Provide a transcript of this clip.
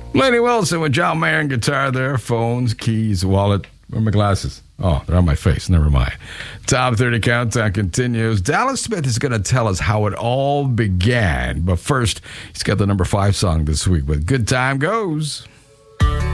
Laney Wilson with John Mayer and guitar there. Phones, keys, wallet. Where are my glasses? Oh, they're on my face. Never mind. Top 30 Countdown continues. Dallas Smith is going to tell us how it all began. But first, he's got the number 5 song this week with Good Time Goes.